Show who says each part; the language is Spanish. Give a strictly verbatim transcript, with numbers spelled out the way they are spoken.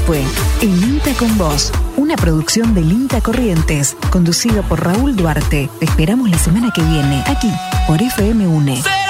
Speaker 1: fue El INTA con Vos, una producción del INTA Corrientes, conducido por Raúl Duarte. Te esperamos la semana que viene, aquí, por F M U N E.